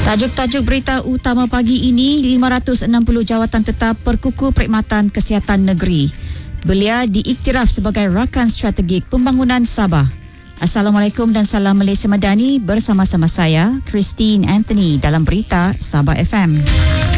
Tajuk-tajuk berita utama pagi ini, 560 jawatan tetap Perkuku Perkhidmatan Kesihatan Negeri. Belia diiktiraf sebagai rakan strategik pembangunan Sabah. Assalamualaikum dan salam Malaysia Madani, bersama-sama saya, Christine Anthony dalam berita Sabah FM.